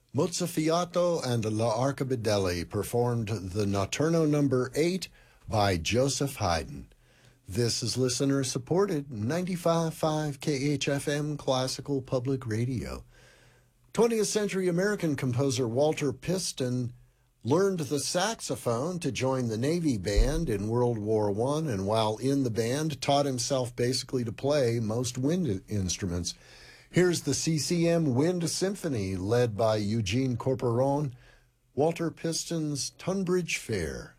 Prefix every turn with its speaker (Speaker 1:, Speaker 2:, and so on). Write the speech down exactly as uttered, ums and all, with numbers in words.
Speaker 1: Mozzafiato and La Arcabideli performed the Notturno number eight by Joseph Haydn. This is listener-supported ninety-five point five K H F M Classical Public Radio. twentieth century American composer Walter Piston learned the saxophone to join the Navy band in World War One, and while in the band, taught himself basically to play most wind instruments. Here's the C C M Wind Symphony, led by Eugene Corporon, Walter Piston's Tunbridge Fair.